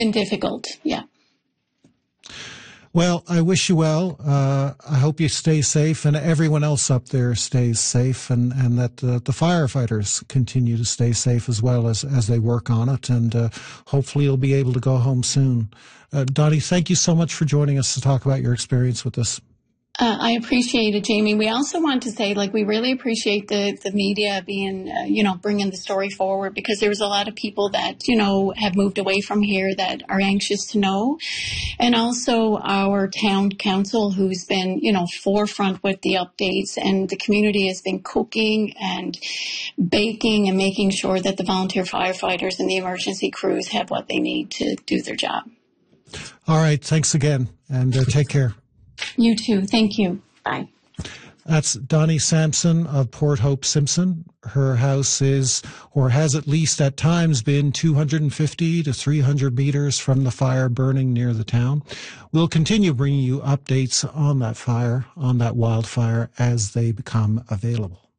been difficult, yeah. Well, I wish you well. I hope you stay safe and everyone else up there stays safe, and that the firefighters continue to stay safe as well as they work on it. And hopefully you'll be able to go home soon. Donnie, thank you so much for joining us to talk about your experience with this. I appreciate it, Jamie. We also want to say, we really appreciate the media being, bringing the story forward, because there was a lot of people that, have moved away from here that are anxious to know. And also our town council, who's been, forefront with the updates, and the community has been cooking and baking and making sure that the volunteer firefighters and the emergency crews have what they need to do their job. All right. Thanks again, and take care. You too. Thank you. Bye. That's Donnie Sampson of Port Hope Simpson. Her house is, or has at least at times been, 250 to 300 meters from the fire burning near the town. We'll continue bringing you updates on that fire, on that wildfire, as they become available.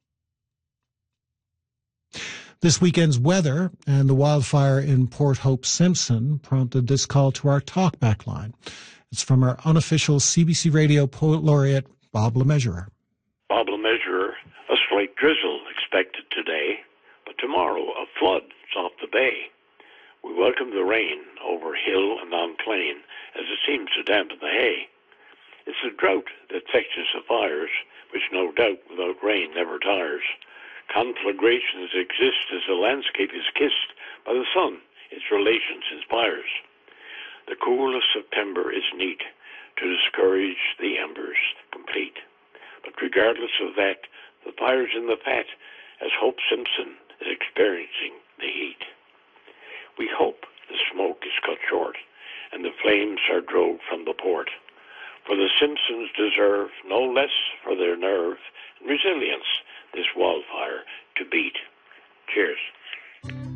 This weekend's weather and the wildfire in Port Hope Simpson prompted this call to our talkback line. It's from our unofficial CBC Radio Poet Laureate, Bob LeMeasurer. Bob LeMeasurer, a slight drizzle expected today, but tomorrow a flood off the bay. We welcome the rain over hill and on plain, as it seems to dampen the hay. It's the drought that fetches the fires, which no doubt without rain never tires. Conflagrations exist as the landscape is kissed by the sun, its relations inspires. The cool of September is neat to discourage the embers complete. But regardless of that, the fire's in the fat as Hope Simpson is experiencing the heat. We hope the smoke is cut short and the flames are drove from the port. For the Simpsons deserve no less for their nerve and resilience this wildfire